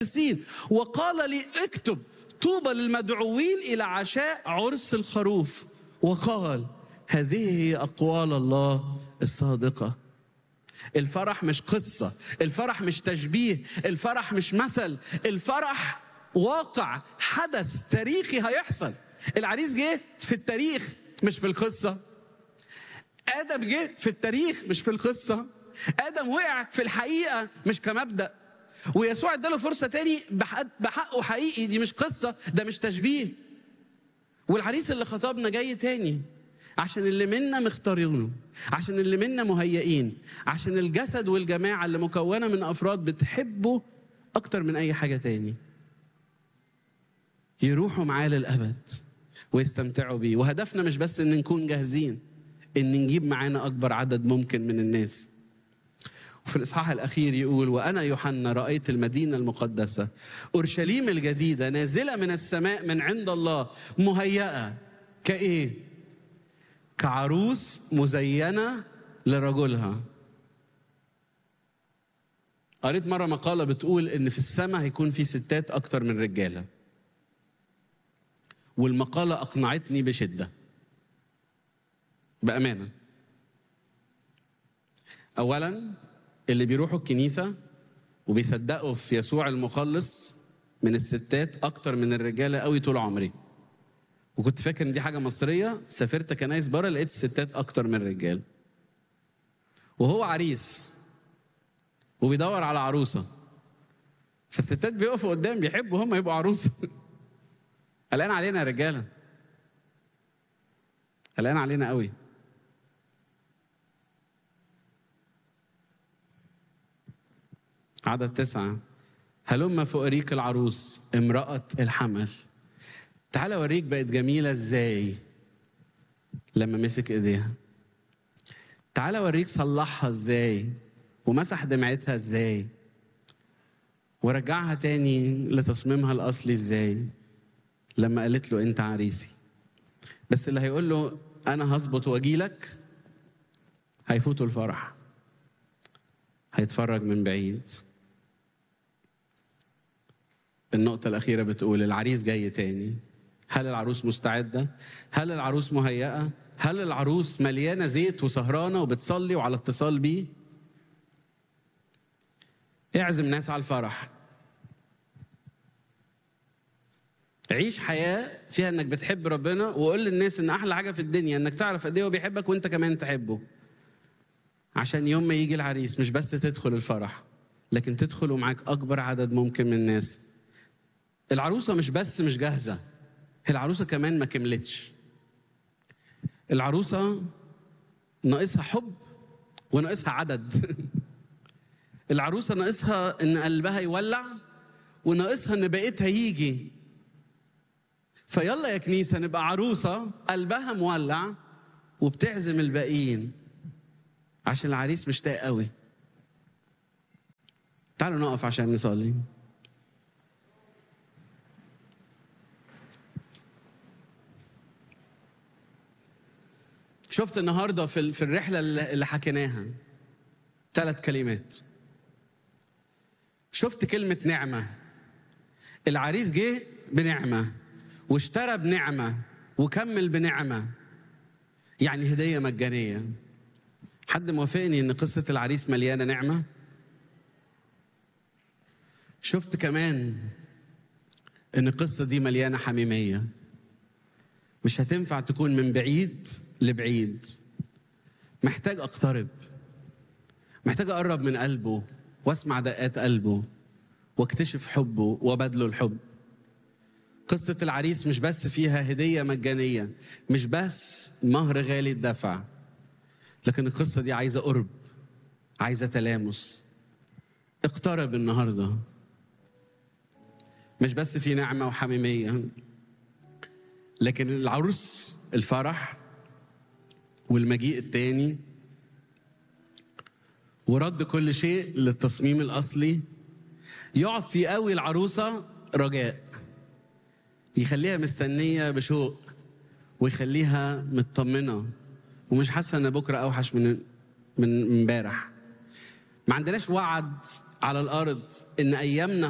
وقال لي اكتب طوبى للمدعوين إلى عشاء عرس الخروف، وقال هذه هي أقوال الله الصادقة. الفرح مش قصة، الفرح مش تشبيه، الفرح مش مثل، الفرح واقع، حدث تاريخي هيحصل. العريس جه في التاريخ مش في القصة. آدم جه في التاريخ مش في القصة. آدم وقع في الحقيقة مش كمبدأ، ويسوع اداله فرصة تاني بحقه حقيقي. دي مش قصة، ده مش تشبيه. والعريس اللي خطبنا جاي تاني عشان اللي منا مختارينه، عشان اللي منا مهيئين، عشان الجسد والجماعة اللي مكونة من أفراد بتحبه أكتر من أي حاجة تاني، يروحوا معاه للأبد ويستمتعوا بيه. وهدفنا مش بس إن نكون جاهزين، إن نجيب معانا أكبر عدد ممكن من الناس. وفي الإصحاح الأخير يقول وأنا يوحنا رأيت المدينة المقدسة أورشليم الجديدة نازلة من السماء من عند الله، مهيئة كإيه؟ كعروس مزينة لرجلها. قريت مرة مقالة بتقول إن في السماء هيكون في ستات أكتر من رجالة، والمقالة أقنعتني بشدة بأمانة. أولاً اللي بيروحوا الكنيسة وبيصدقوا في يسوع المخلص من الستات أكتر من الرجالة قوي طول عمري، وكنت فاكر إن دي حاجة مصرية. سافرت كنايس بره لقيت الستات أكتر من الرجال. وهو عريس وبيدور على عروسة، فالستات بيقفوا قدام بيحبوا هم يبقوا عروسة. قلقان علينا يا رجالة، قلقان علينا قوي. عدد 9 هلما فأريك العروس امرأة الحمل. تعال أوريك بقت جميلة إزاي لما مسك إيديها. تعال أوريك صلحها إزاي ومسح دمعتها إزاي ورجعها تاني لتصميمها الأصلي إزاي لما قالت له أنت عريسي. بس اللي هيقول له أنا هظبط وأجيلك هيفوتوا الفرح، هيتفرج من بعيد. النقطة الأخيرة بتقول العريس جاي تاني. هل العروس مستعدة؟ هل العروس مهيئة؟ هل العروس مليانة زيت وسهرانة وبتصلي وعلى اتصال بيه؟ اعزم ناس على الفرح. عيش حياة فيها انك بتحب ربنا، وقول للناس ان احلى حاجة في الدنيا انك تعرف قد ايه هو بيحبك وانت كمان تحبه، عشان يوم ما يجي العريس مش بس تدخل الفرح، لكن تدخل ومعاك اكبر عدد ممكن من الناس. العروسة مش بس مش جاهزة، العروسة كمان ما كملتش. العروسة ناقصها حب وناقصها عدد. العروسة ناقصها ان قلبها يولع، وناقصها ان بقيتها يجي. فيلا يا كنيسة نبقى عروسة قلبها مولع وبتعزم الباقيين، عشان العريس مشتاق قوي. تعالوا نقف عشان نصلي. شفت النهاردة في الرحلة اللي حكيناها 3 كلمات. شفت كلمة نعمة. العريس جه بنعمة واشترى بنعمة وكمل بنعمة، يعني هدية مجانية. حد موافقني ان قصة العريس مليانة نعمة؟ شفت كمان ان القصة دي مليانة حميمية. مش هتنفع تكون من بعيد لبعيد، محتاج اقترب، محتاج اقرب من قلبه واسمع دقات قلبه واكتشف حبه وبدله الحب. قصة العريس مش بس فيها هدية مجانية، مش بس مهر غالي الدفع، لكن القصة دي عايزة قرب، عايزة تلامس. اقترب النهاردة. مش بس في نعمة وحميمية، لكن العروس الفرح والمجيء التاني ورد كل شيء للتصميم الأصلي يعطي قوي العروسة رجاء، يخليها مستنية بشوق، ويخليها مطمنة ومش حاسة ان بكرة اوحش من امبارح. ما عندناش وعد على الارض ان ايامنا